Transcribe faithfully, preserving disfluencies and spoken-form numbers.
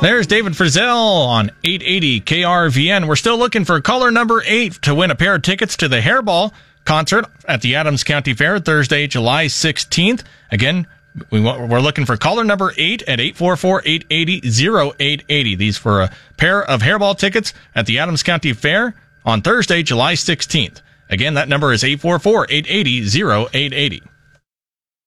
There's David Frizzell on eight eighty K R V N. We're still looking for caller number eight to win a pair of tickets to the Hairball concert at the Adams County Fair Thursday, July sixteenth. Again, we want, we're looking for caller number eight at eight four four, eight eight zero, oh eight eight oh. These for a pair of Hairball tickets at the Adams County Fair on Thursday, July sixteenth. Again, that number is eight four four, eight eight zero, oh eight eight oh.